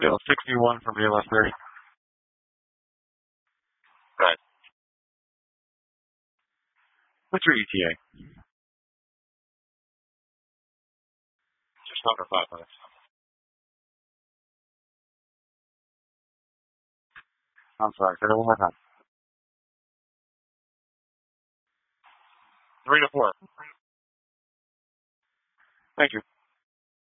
Bill 61 from ALS 30. Right. What's your ETA? Just under 5 minutes. I'm sorry, say that one more time. 3 to 4. Thank you.